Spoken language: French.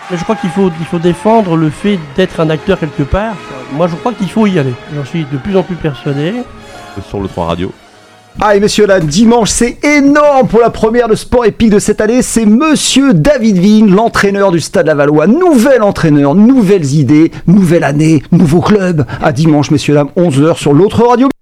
Mais je crois qu'il faut défendre le fait d'être un acteur quelque part. Moi, je crois qu'il faut y aller. J'en suis de plus en plus persuadé. Sur le 3 Radio. Ah, et messieurs, là, dimanche, c'est énorme pour la première de Sport Épique de cette année. C'est monsieur David Vigne, l'entraîneur du Stade Lavallois. Nouvel entraîneur, nouvelles idées, nouvelle année, nouveau club. À dimanche, messieurs, dames, 11h sur l'autre radio.